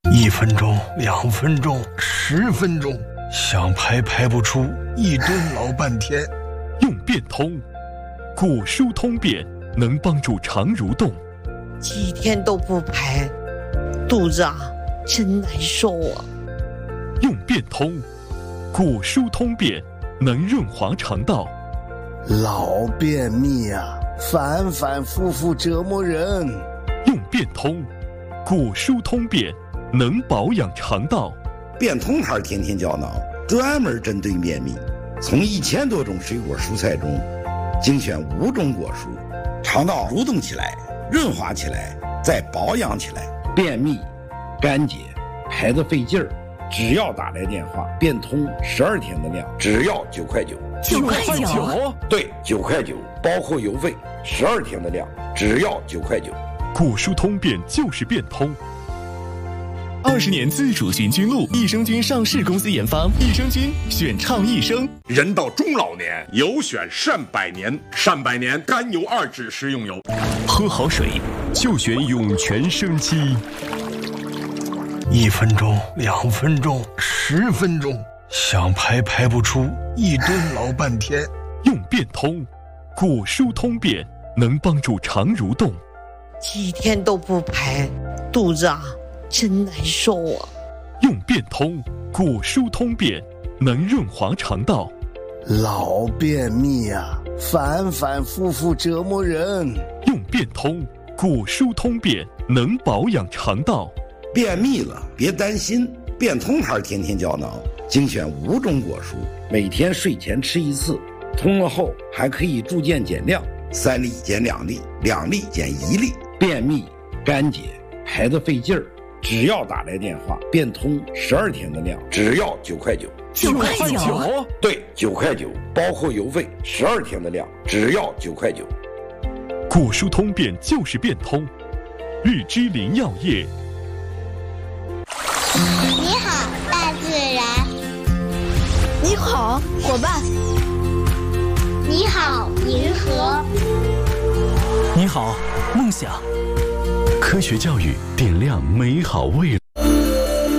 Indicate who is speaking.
Speaker 1: 1分钟、2分钟、10分钟，想排排不出，一顿老半天。
Speaker 2: 用变通，果蔬通便能帮助肠蠕动。
Speaker 3: 几天都不排，肚子真难受啊。
Speaker 2: 用变通，果蔬通便能润滑肠道。
Speaker 4: 老便秘反反复复折磨人。
Speaker 2: 用变通，果蔬通便能保养肠道。
Speaker 5: 变通牌天天胶囊专门针对便秘，从1000多种水果蔬菜中精选5种果蔬，肠道蠕动起来，润滑起来，再保养起来。便秘、干结、排得费劲儿，只要打来电话，变通12天的量，只要9块9。
Speaker 6: 9块9？
Speaker 5: 对，9块9，包括邮费，12天的量，只要9块9。
Speaker 2: 果蔬通便就是变通。
Speaker 6: 20年自主循菌露，益生菌上市公司研发，益生菌选畅益生。
Speaker 7: 人到中老年，有选善百年，善百年甘油2酯食用油。
Speaker 6: 喝好水就选涌泉生机。
Speaker 1: 1分钟、2分钟、10分钟，想排排不出，一顿老半天。
Speaker 2: 用变通，果蔬通便能帮助肠蠕动。
Speaker 3: 几天都不排，肚子真难受啊。
Speaker 2: 用变通，果蔬通便能润滑肠道。
Speaker 4: 老便秘反反复复折磨人。
Speaker 2: 用变通，果蔬通便能保养肠道。
Speaker 5: 便秘了别担心，变通牌天天胶囊精选5种果蔬，每天睡前吃1次，通了后还可以逐渐减量，3粒减2粒，2粒减1粒。便秘、干结、排得费劲儿，只要打来电话，变通12天的量，只要9块9。
Speaker 6: 9块9？
Speaker 5: 对，9块9，包括邮费，12天的量，只要9块9。
Speaker 2: 果蔬通便就是变通。日之林药业。
Speaker 8: 你好，大自然。
Speaker 9: 你好，伙伴。
Speaker 8: 你好，银河。
Speaker 6: 你好，梦想。
Speaker 10: 科学教育点亮美好未来。